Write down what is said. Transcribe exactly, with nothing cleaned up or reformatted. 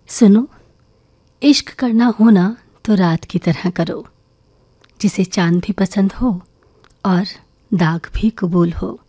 सुनो, इश्क करना हो ना तो रात की तरह करो, जिसे चांद भी पसंद हो और दाग भी कबूल हो।